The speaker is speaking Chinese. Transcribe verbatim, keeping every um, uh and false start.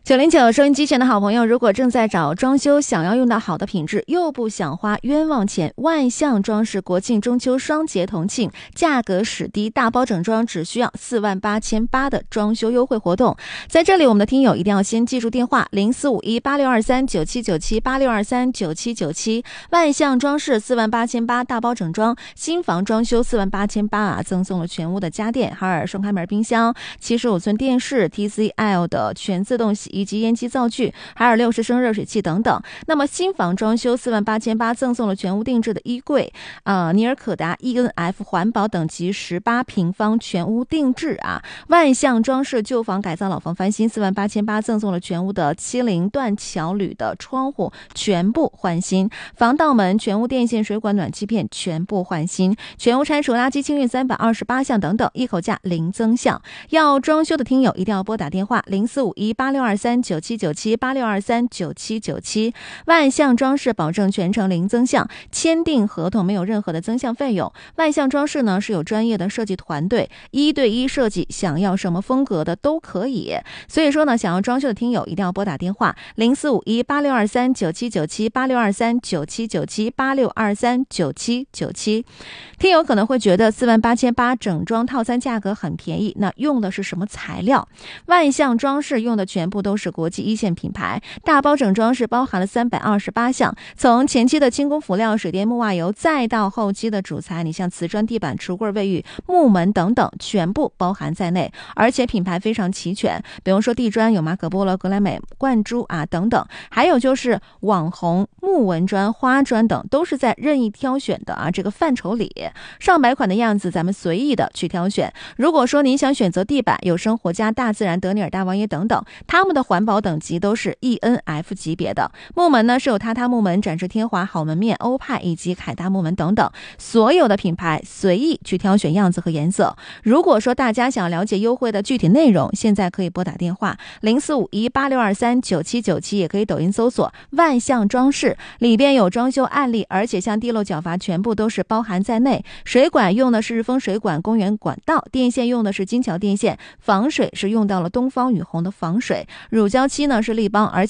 九零九收音机前的好朋友，如果正在找装修，想要用到好的品质，又不想花冤枉钱，万象装饰国庆中秋双节同庆，价格史低，大包整装只需要四万八千八的装修优惠活动。在这里，我们的听友一定要先记住电话零四五一八六二三九七九七八六二三九七九七，万象装饰四万八千八大包整装，新房装修四万八千八啊，赠送了全屋的家电，海尔双开门冰箱、七十五寸电视、T C L 的全自动洗以及烟机灶具，海尔六十升热水器等等。那么新房装修四万八千八，赠送了全屋定制的衣柜，呃，尼尔可达 E N F 环保等级十八平方全屋定制啊。万象装饰旧房改造老房翻新四万八千八，赠送了全屋的七零断桥铝的窗户全部换新，防盗门、全屋电线、水管、暖气片全部换新，全屋拆除垃圾清运三百二十八项等等，一口价零增项。要装修的听友一定要拨打电话零四五一八六二三九七九七八六二三九七九七，万象装饰保证全程零增项，签订合同没有任何的增项费用。万象装饰呢是有专业的设计团队，一对一设计，想要什么风格的都可以。所以说呢，想要装修的听友一定要拨打电话零四五一八六二三九七九七八六二三九七九七八六二三九七九七。听友可能会觉得四万八千八整装套餐价格很便宜，那用的是什么材料？万象装饰用的全部都是国际一线品牌，大包整装是包含了三百二十八项，从前期的轻工辅料、水电木瓦油，再到后期的主材，你像瓷砖、地板、橱柜、卫浴、木门等等，全部包含在内，而且品牌非常齐全。比如说地砖有马可波罗、格莱美、冠珠啊等等，还有就是网红、木纹砖、花砖等，都是在任意挑选的啊这个范畴里，上百款的样子咱们随意的去挑选。如果说您想选择地板，有生活家、大自然、德尼尔、大王爷等等，他们的环保等级都是 E N F 级别的。木门呢是有榻榻木门、展翅天华、好门面、欧派以及凯达木门等等，所有的品牌随意去挑选样子和颜色。如果说大家想了解优惠的具体内容，现在可以拨打电话零四五一八六二三九七九七，也可以抖音搜索万象装饰，里边有装修案例，而且像地漏角阀全部都是包含在内。水管用的是日丰水管公园管道，电线用的是金桥电线，防水是用到了东方雨虹的防水，乳胶漆呢是立邦，而且